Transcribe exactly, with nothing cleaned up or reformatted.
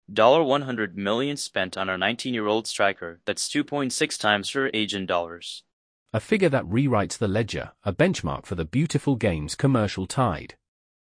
one hundred million dollars spent on our nineteen-year-old striker. That's two point six times her age in dollars. A figure that rewrites the ledger, a benchmark for the beautiful game's commercial tide.